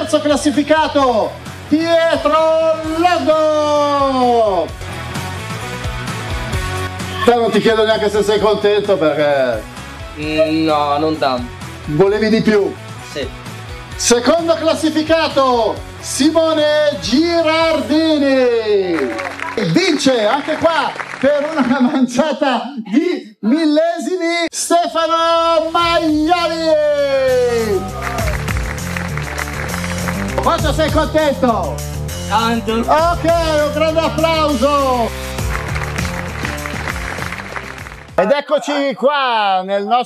terzo classificato, Pietro Loddo. Te non ti chiedo neanche se sei contento perché... No, non tanto. Volevi di più? Sì. Secondo classificato, Simone Girardini. Vince anche qua per una manciata di millesimi Stefano Maioli. Quanto sei contento? Tanto. Ok, un grande applauso. Ed eccoci qua nella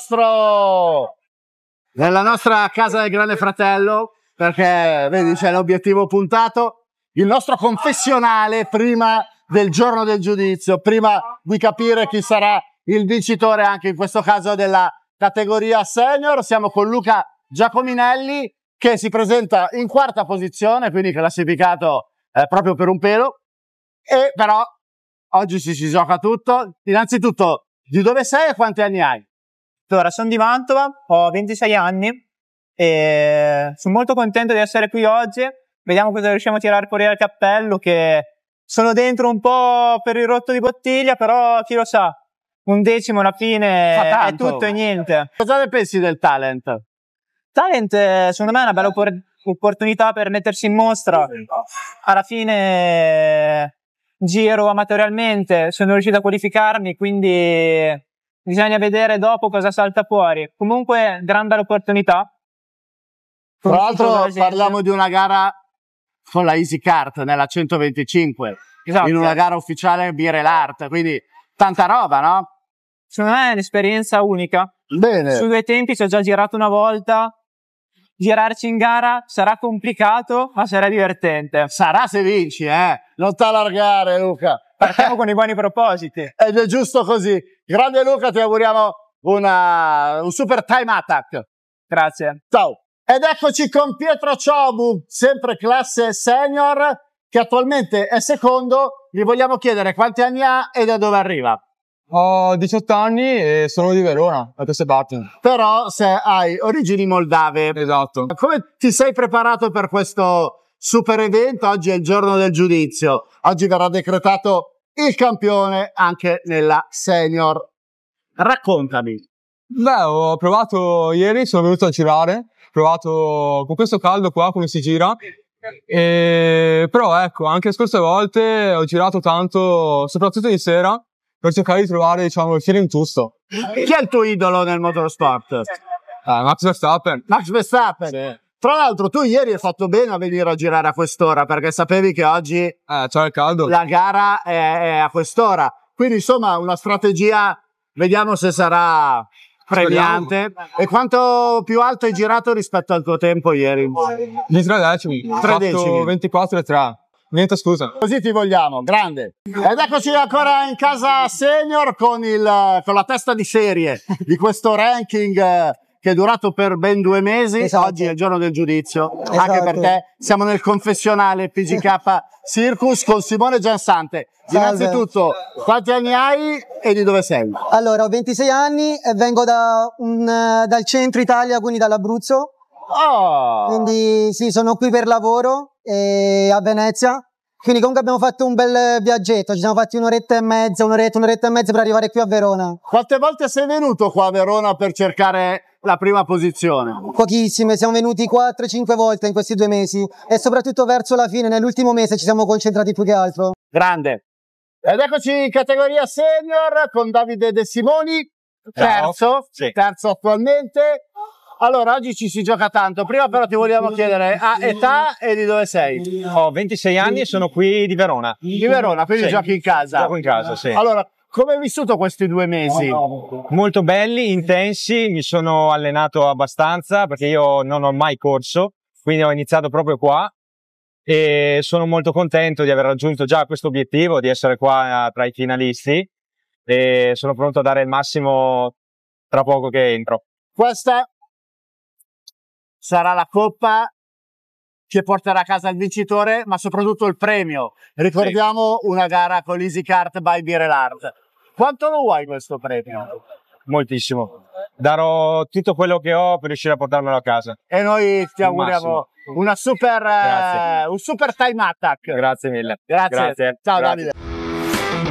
nostra casa del Grande Fratello, perché vedi c'è l'obiettivo puntato, il nostro confessionale prima del giorno del giudizio, prima di capire chi sarà il vincitore anche in questo caso della categoria senior. Siamo con Luca Giacominelli che si presenta in quarta posizione, quindi classificato proprio per un pelo, e però oggi si gioca tutto. Innanzitutto, di dove sei e quanti anni hai? Allora, sono di Mantova, ho 26 anni e sono molto contento di essere qui oggi. Vediamo cosa riusciamo a tirare fuori dal cappello, che sono dentro un po' per il rotto di bottiglia, però chi lo sa, un decimo alla fine è tutto e niente. Cosa ne pensi del talent? Talent, secondo me, è una bella opportunità per mettersi in mostra. Alla fine giro amatorialmente, sono riuscito a qualificarmi, quindi bisogna vedere dopo cosa salta fuori. Comunque, gran bella opportunità. Tra l'altro parliamo di una gara con la Easy Kart nella 125, esatto, in una gara ufficiale Birel Art, quindi tanta roba, no? Secondo me è un'esperienza unica. Bene. Su due tempi ci ho già girato una volta. Girarci in gara sarà complicato, ma sarà divertente. Sarà se vinci, non t'allargare, Luca. Partiamo con i buoni propositi. Ed è giusto così. Grande Luca, ti auguriamo un super time attack. Grazie. Ciao. Ed eccoci con Pietro Ciobu, sempre classe senior, che attualmente è secondo. Gli vogliamo chiedere quanti anni ha e da dove arriva. Ho 18 anni e sono di Verona, da queste parti. Però se hai origini moldave. Esatto. Come ti sei preparato per questo super evento? Oggi è il giorno del giudizio. Oggi verrà decretato il campione anche nella senior. Raccontami. Beh, ho provato ieri, sono venuto a girare. Ho provato con questo caldo qua come si gira. Però ecco, anche le scorse volte ho girato tanto, soprattutto di sera, per cercare di trovare, diciamo, il feeling giusto. Chi è il tuo idolo nel motorsport? Max Verstappen. Max Verstappen? Sì. Tra l'altro tu ieri hai fatto bene a venire a girare a quest'ora, perché sapevi che oggi c'è il caldo. La gara è a quest'ora. Quindi insomma una strategia, vediamo se sarà premiante. Speriamo. E quanto più alto hai girato rispetto al tuo tempo ieri? Di 3 decimi. Ho fatto 24 e 3. Niente scusa. Così ti vogliamo, grande. Ed eccoci ancora in casa senior con la testa di serie di questo ranking che è durato per ben 2 mesi. Esatto. Oggi è il giorno del giudizio, Esatto. anche perché siamo nel confessionale PGK Circus con Simone Giansante. Salve. Innanzitutto, quanti anni hai e di dove sei? Allora, ho 26 anni e vengo dal centro Italia, quindi dall'Abruzzo. Oh! Quindi sì, sono qui per lavoro a Venezia. Quindi comunque abbiamo fatto un bel viaggetto, ci siamo fatti un'oretta e mezza per arrivare qui a Verona. Quante volte sei venuto qua a Verona per cercare la prima posizione? Pochissime, siamo venuti 4-5 volte in questi 2 mesi e soprattutto verso la fine, nell'ultimo mese ci siamo concentrati più che altro. Grande. Ed eccoci in categoria senior con Davide De Simoni, terzo, Sì. terzo attualmente. Allora, oggi ci si gioca tanto. Prima però ti vogliamo chiedere età e di dove sei? Ho 26 anni e sono qui di Verona. Di Verona, quindi Sì. giochi in casa. Gioco in casa, sì. Allora, come hai vissuto questi 2 mesi? Molto belli, intensi, mi sono allenato abbastanza perché io non ho mai corso, quindi ho iniziato proprio qua e sono molto contento di aver raggiunto già questo obiettivo, di essere qua tra i finalisti e sono pronto a dare il massimo tra poco che entro. Questa sarà la coppa che porterà a casa il vincitore, ma soprattutto il premio. Ricordiamo una gara con l'Easy Kart by Birel Art. Quanto lo vuoi questo premio? moltissimo. Darò tutto quello che ho per riuscire a portarmelo a casa. E noi ti auguriamo Grazie. un super time attack. Grazie mille. Grazie. Ciao Grazie. Davide.